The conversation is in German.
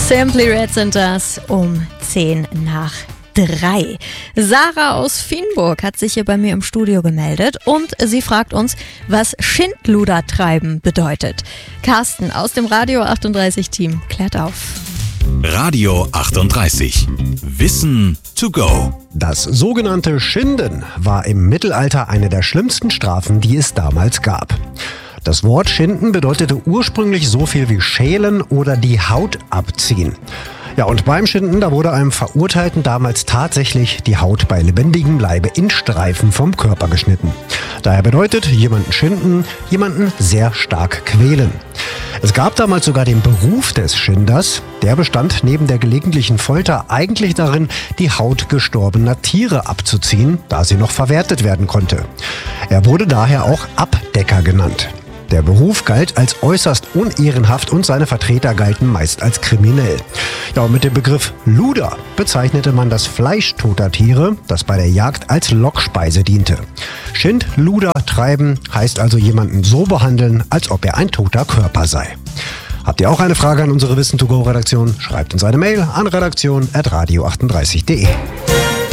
Simply Red sind das um 2:10. Sarah aus Fienburg hat sich hier bei mir im Studio gemeldet und sie fragt uns, was Schindluder-Treiben bedeutet. Carsten aus dem Radio 38 Team klärt auf. Radio 38. Wissen to go. Das sogenannte Schinden war im Mittelalter eine der schlimmsten Strafen, die es damals gab. Das Wort Schinden bedeutete ursprünglich so viel wie schälen oder die Haut abziehen. Ja, und beim Schinden, da wurde einem Verurteilten damals tatsächlich die Haut bei lebendigem Leibe in Streifen vom Körper geschnitten. Daher bedeutet jemanden schinden, jemanden sehr stark quälen. Es gab damals sogar den Beruf des Schinders. Der bestand neben der gelegentlichen Folter eigentlich darin, die Haut gestorbener Tiere abzuziehen, da sie noch verwertet werden konnte. Er wurde daher auch Abdecker genannt. Der Beruf galt als äußerst unehrenhaft und seine Vertreter galten meist als kriminell. Ja, und mit dem Begriff Luder bezeichnete man das Fleisch toter Tiere, das bei der Jagd als Lockspeise diente. Schindluder treiben heißt also jemanden so behandeln, als ob er ein toter Körper sei. Habt ihr auch eine Frage an unsere Wissen-to-go-Redaktion? Schreibt uns eine Mail an redaktion@radio38.de.